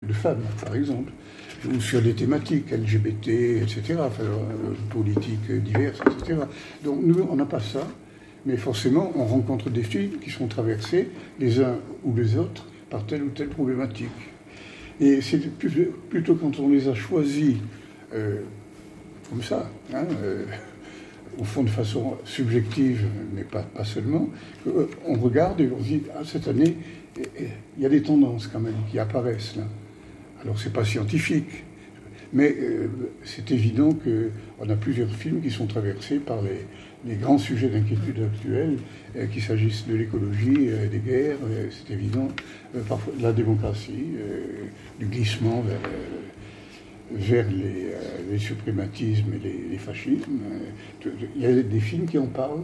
de femmes, par exemple, ou sur des thématiques LGBT, etc., enfin, politiques diverses, etc. Donc nous, on n'a pas ça, mais forcément, on rencontre des films qui sont traversés, les uns ou les autres, par telle ou telle problématique. Et c'est plutôt quand on les a choisis comme ça, hein, au fond de façon subjective, mais pas seulement, on regarde et on se dit, ah, cette année, il y a des tendances quand même qui apparaissent là. Alors c'est pas scientifique, mais c'est évident qu'on a plusieurs films qui sont traversés par les grands sujets d'inquiétude actuels, qu'il s'agisse de l'écologie, des guerres, c'est évident, parfois de la démocratie, du glissement vers les suprématismes et les fascismes. Il y a des films qui en parlent,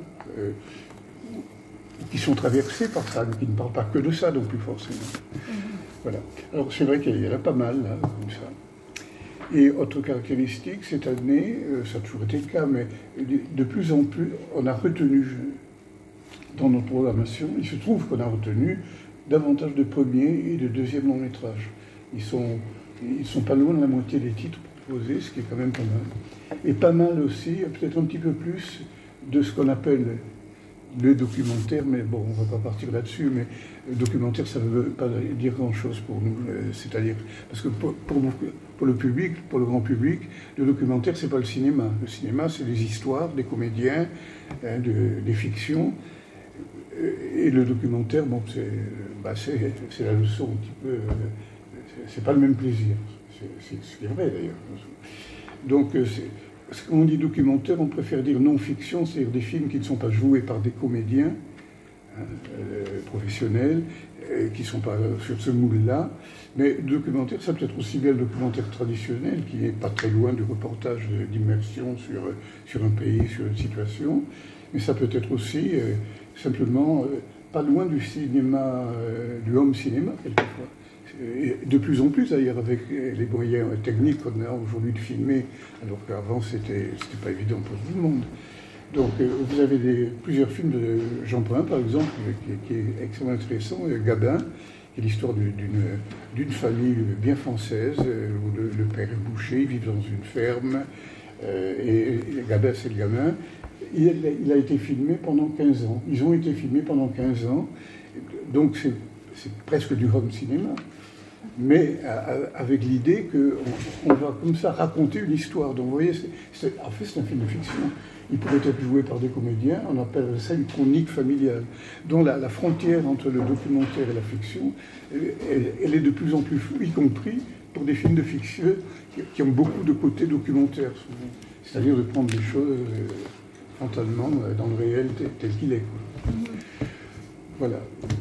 qui sont traversés par ça, mais qui ne parlent pas que de ça non plus forcément. Voilà. Alors c'est vrai qu'il y en a pas mal, là, comme ça. Et autre caractéristique, cette année, ça a toujours été le cas, mais de plus en plus, on a retenu, dans notre programmation, il se trouve qu'on a retenu davantage de premiers et de deuxièmes longs métrages. Ils sont pas loin de la moitié des titres proposés, ce qui est quand même pas mal. Et pas mal aussi, peut-être un petit peu plus, de ce qu'on appelle le documentaire, mais bon, on ne va pas partir là-dessus, mais le documentaire, ça ne veut pas dire grand-chose pour nous, c'est-à-dire, parce que pour le public, pour le grand public, le documentaire, c'est pas le cinéma. Le cinéma, c'est des histoires, des comédiens, des fictions, et le documentaire, bon, c'est la leçon un petit peu, c'est pas le même plaisir, c'est vrai d'ailleurs. Donc, quand on dit documentaire, on préfère dire non-fiction, c'est-à-dire des films qui ne sont pas joués par des comédiens professionnels, qui ne sont pas sur ce moule-là. Mais le documentaire, ça peut être aussi bien le documentaire traditionnel, qui n'est pas très loin du reportage d'immersion sur un pays, sur une situation. Mais ça peut être aussi simplement pas loin du cinéma, du home cinéma, quelquefois. Et de plus en plus d'ailleurs avec les moyens techniques qu'on a aujourd'hui de filmer, alors qu'avant c'était pas évident pour tout le monde. Donc vous avez plusieurs films de Jean Pain par exemple, qui est extrêmement intéressant, Gabin, qui est l'histoire d'une famille bien française, où le père est boucher, ils vivent dans une ferme, et Gabin c'est le gamin. Il a été filmé pendant 15 ans. Ils ont été filmés pendant 15 ans, donc c'est presque du home cinéma, mais avec l'idée qu'on va comme ça raconter une histoire. Donc vous voyez, en fait c'est un film de fiction. Il pourrait être joué par des comédiens, on appelle ça une chronique familiale, dont la frontière entre le documentaire et la fiction, elle est de plus en plus floue, y compris pour des films de fiction qui ont beaucoup de côtés documentaires, c'est-à-dire de prendre des choses frontalement dans le réel tel qu'il est. Voilà.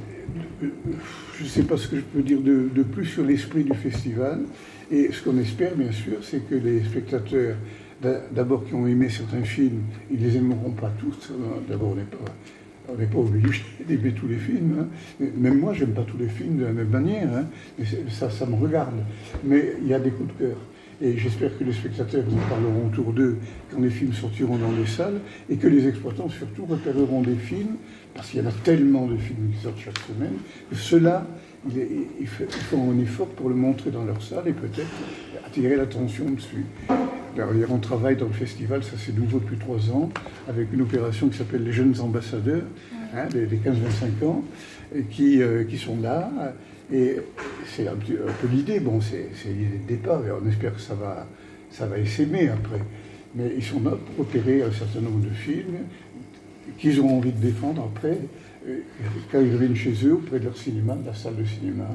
Je ne sais pas ce que je peux dire de plus sur l'esprit du festival. Et ce qu'on espère, bien sûr, c'est que les spectateurs, d'abord qui ont aimé certains films, ils ne les aimeront pas tous. D'abord, on n'est pas obligé d'aimer tous les films. Hein. Même moi, je n'aime pas tous les films de la même manière. Hein. Mais ça me regarde. Mais il y a des coups de cœur. Et j'espère que les spectateurs nous parleront autour d'eux quand les films sortiront dans les salles, et que les exploitants surtout repéreront des films, parce qu'il y en a tellement de films qui sortent chaque semaine, que ceux-là, ils font un effort pour le montrer dans leur salle et peut-être attirer l'attention dessus. D'ailleurs, on travaille dans le festival, ça c'est nouveau depuis 3 ans, avec une opération qui s'appelle les jeunes ambassadeurs, hein, des 15-25 ans, qui sont là. Et c'est un peu l'idée, bon, c'est l'idée de départ, et on espère que ça va essaimer après. Mais ils sont là pour opérer un certain nombre de films qu'ils ont envie de défendre après, quand ils reviennent chez eux, auprès de leur cinéma, de la salle de cinéma.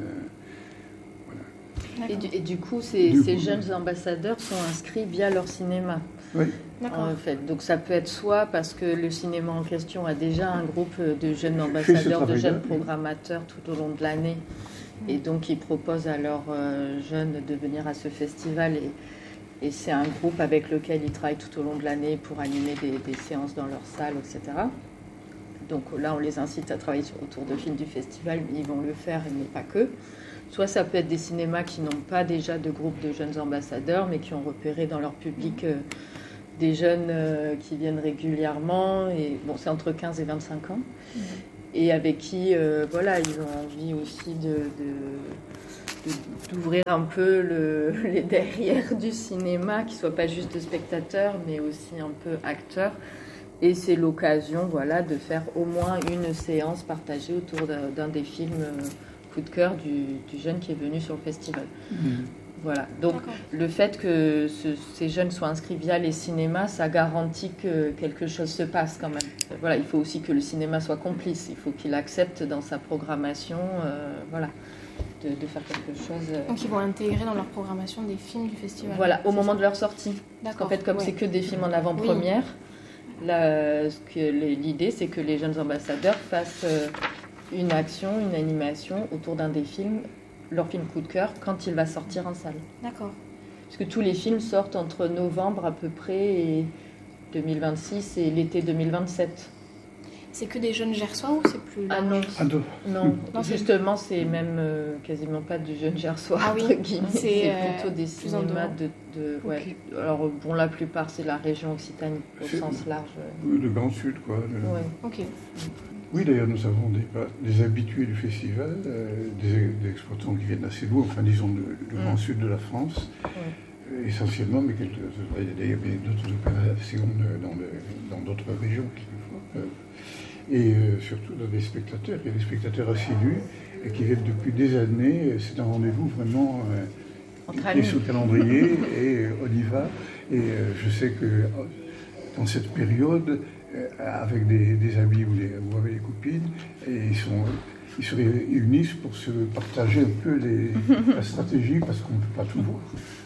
Voilà. Et du coup, ces jeunes ambassadeurs sont inscrits via leur cinéma. Oui. En fait. Donc ça peut être soit parce que le cinéma en question a déjà un groupe de jeunes ambassadeurs, de jeunes programmateurs tout au long de l'année, et donc ils proposent à leurs jeunes de venir à ce festival, et c'est un groupe avec lequel ils travaillent tout au long de l'année pour animer des séances dans leur salle, etc. Donc là, on les incite à travailler autour de films du festival, mais ils vont le faire, mais pas que. Soit ça peut être des cinémas qui n'ont pas déjà de groupe de jeunes ambassadeurs, mais qui ont repéré dans leur public des jeunes qui viennent régulièrement, et bon, c'est entre 15 et 25 ans, et avec qui, voilà, ils ont envie aussi d'ouvrir un peu les derrières du cinéma, qui ne soient pas juste spectateurs, mais aussi un peu acteurs. Et c'est l'occasion, voilà, de faire au moins une séance partagée autour d'un des films coup de cœur du jeune qui est venu sur le festival. Voilà. Donc le fait que ces jeunes soient inscrits via les cinémas, ça garantit que quelque chose se passe quand même. Voilà, il faut aussi que le cinéma soit complice. Il faut qu'il accepte dans sa programmation, voilà, de faire quelque chose. Donc ils vont intégrer dans leur programmation des films du festival. Voilà, au moment de leur sortie. Parce qu'en fait, comme c'est que des films en avant-première. Là, l'idée, c'est que les jeunes ambassadeurs fassent une action, une animation autour d'un des films, leur film coup de cœur, quand il va sortir en salle. D'accord. Parce que tous les films sortent entre novembre à peu près et 2026 et l'été 2027. C'est que des jeunes gersois ou c'est plus large? Non, justement, c'est même quasiment pas du jeune gersois, entre guillemets. C'est plutôt des cinémas okay. Alors, bon, la plupart, c'est la région Occitanie, au sens large. Oui, le Grand Sud, quoi. Ok. Oui, d'ailleurs, nous avons des habitués du festival, des exploitants qui viennent assez loin, enfin, disons, du Grand Sud de la France. Essentiellement, mais il y a d'autres opérations dans d'autres régions, quelquefois. Et surtout dans des spectateurs. Il y a des spectateurs assidus et qui viennent depuis des années. C'est un rendez-vous vraiment qui est sous le calendrier et on y va. Et je sais que dans cette période, avec des amis ou avec des copines, ils se réunissent pour se partager un peu la stratégie parce qu'on ne peut pas tout voir.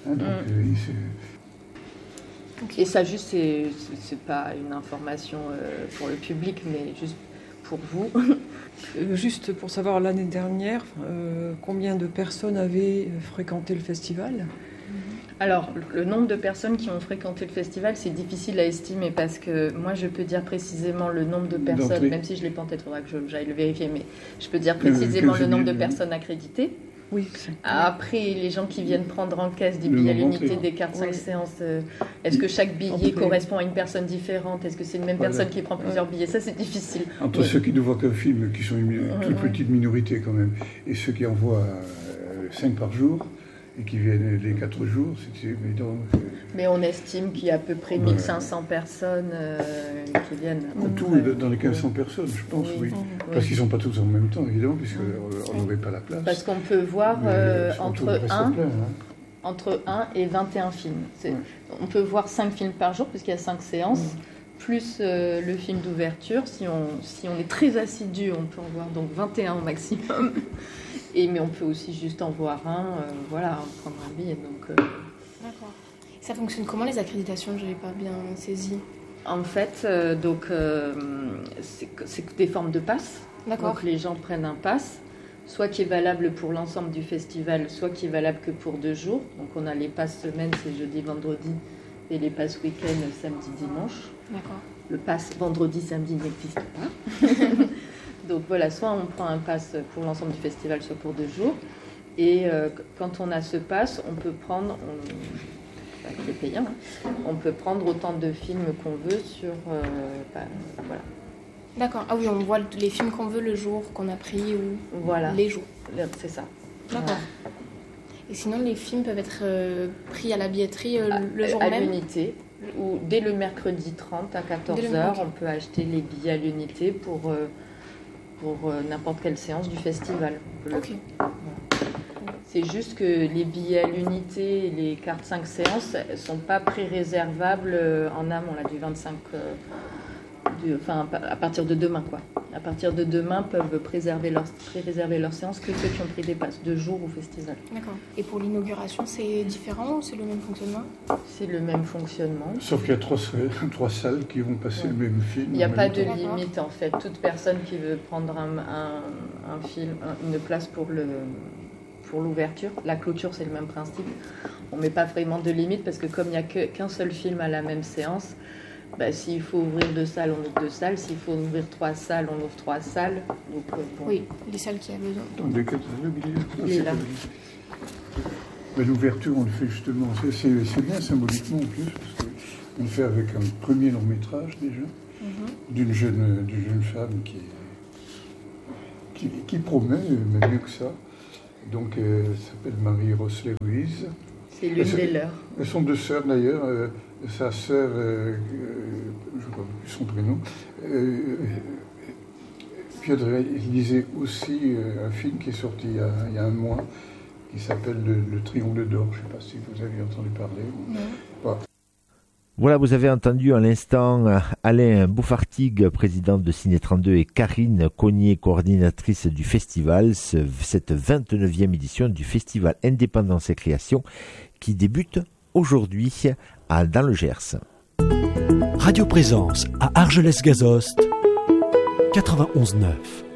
Et ça, juste, c'est pas une information pour le public, mais juste pour vous. Juste pour savoir, l'année dernière, combien de personnes avaient fréquenté le festival ? Alors, le nombre de personnes qui ont fréquenté le festival, c'est difficile à estimer parce que moi, je peux dire précisément le nombre de personnes, même si je ne l'ai pas en tête, il faudra que j'aille le vérifier, mais je peux dire précisément le nombre de personnes accréditées. Oui. Après, les gens qui viennent prendre en caisse des billets à l'unité, des cartes 5 séances, est-ce que chaque billet correspond à une personne différente? Est-ce que c'est une même personne qui prend plusieurs billets? Ça, c'est difficile. Entre ceux qui ne voient qu'un film, qui sont une toute petite minorité quand même, et ceux qui en voient 5 par jour, et qui viennent les 4 jours, c'est évident. Mais on estime qu'il y a à peu près 1500 personnes qui viennent. Tout dans les 1500 personnes, je pense, oui. Parce qu'ils ne sont pas tous en même temps, évidemment, puisqu'on n'aurait pas la place. Parce qu'on peut voir entre 1 et 21 films. On peut voir 5 films par jour, puisqu'il y a 5 séances, plus le film d'ouverture. Si on est très assidu, on peut en voir donc 21 au maximum. Mais on peut aussi juste en voir prendre un billet. D'accord. Ça fonctionne comment les accréditations? Je n'avais pas bien saisi. En fait, c'est des formes de pass. D'accord. Donc les gens prennent un pass, soit qui est valable pour l'ensemble du festival, soit qui est valable que pour 2 jours. Donc on a les passes semaine, c'est jeudi, vendredi, et les passes week-end, samedi, dimanche. D'accord. Le pass vendredi, samedi n'existe pas. Donc voilà, soit on prend un pass pour l'ensemble du festival, soit pour 2 jours. Et quand on a ce pass, on peut prendre, c'est payant, on peut prendre autant de films qu'on veut sur... voilà. D'accord. Ah oui, on voit les films qu'on veut le jour qu'on a pris ou les jours. C'est ça. D'accord. Voilà. Et sinon, les films peuvent être pris à la billetterie le jour même ? À l'unité. Ou dès le mercredi 30 à 14h, on peut acheter les billets à l'unité pour n'importe quelle séance du festival. Ok. Voilà. C'est juste que les billets à l'unité et les cartes 5 séances ne sont pas pré-réservables en amont, là, du 25... à partir de demain, quoi. À partir de demain, peuvent pré-réserver leur séance que ceux qui ont pris des passes 2 jours au festival. D'accord. Et pour l'inauguration, c'est différent ou c'est le même fonctionnement ? C'est le même fonctionnement. Sauf qu'il y a 3 salles qui vont passer le même film. Il n'y a pas de limite, en fait. Toute personne qui veut prendre un film, une place pour l'ouverture, la clôture, c'est le même principe. On ne met pas vraiment de limite parce que comme il n'y a qu'un seul film à la même séance, s'il faut ouvrir 2 salles, on ouvre 2 salles. S'il faut ouvrir 3 salles, on ouvre 3 salles. Donc, oui, les salles qui a besoin. Il est là. Mais l'ouverture, on le fait justement. C'est bien symboliquement en plus, parce qu'on le fait avec un premier long métrage déjà, d'une jeune femme qui promet, même mieux que ça. Donc, elle s'appelle Marie Rossler-Ruiz. C'est l'une des leurs. Elles sont 2 sœurs d'ailleurs. Sa sœur, je ne crois plus son prénom, Piotr lisait aussi un film qui est sorti il y a un mois, qui s'appelle Le Triangle d'or. Je ne sais pas si vous avez entendu parler. Voilà. Voilà, vous avez entendu à l'instant Alain Bouffartigue, président de Ciné 32, et Karine Cognier, coordinatrice du festival, cette 29e édition du festival Indépendance et Création qui débute aujourd'hui dans le Gers. Radio Présence à Argelès-Gazost, 91.9.